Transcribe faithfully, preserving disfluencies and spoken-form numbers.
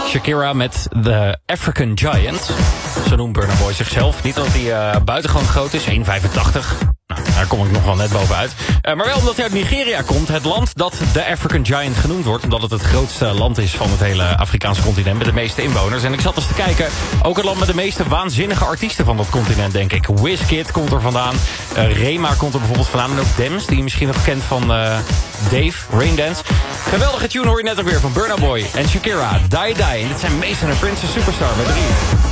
Shakira met The African Giant. Zo noemt Burna Boy zichzelf. Niet omdat hij uh, buitengewoon groot is, één komma vijfentachtig. Nou, daar kom ik nog wel net bovenuit. Uh, maar wel omdat hij uit Nigeria komt. Het land dat de African Giant genoemd wordt. Omdat het het grootste land is van het hele Afrikaanse continent. Met de meeste inwoners. En ik zat eens te kijken. Ook het land met de meeste waanzinnige artiesten van dat continent, denk ik. Wizkid komt er vandaan. Uh, Rema komt er bijvoorbeeld vandaan. En ook Dems, die je misschien nog kent van uh, Dave, Raindance. Geweldige tune hoor je net ook weer van Burna Boy en Shakira. Die Die. En dit zijn Mason en Princess Superstar met drie.